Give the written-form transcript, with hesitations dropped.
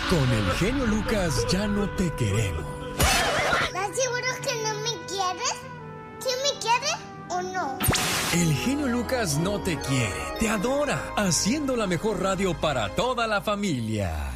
Con el genio Lucas ya no te queremos. ¿Estás seguro que no me quieres? ¿Sí me quieres o no? El genio Lucas no te quiere, te adora, haciendo la mejor radio para toda la familia.